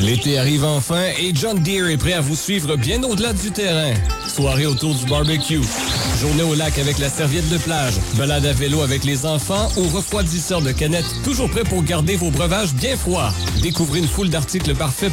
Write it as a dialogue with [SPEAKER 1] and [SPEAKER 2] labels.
[SPEAKER 1] L'été arrive enfin et John Deere est prêt à vous suivre bien au-delà du terrain. Soirée autour du barbecue, journée au lac avec la serviette de plage, balade à vélo avec les enfants ou refroidisseur de canettes, toujours prêt pour garder vos breuvages bien froids. Découvrez une foule d'articles parfaits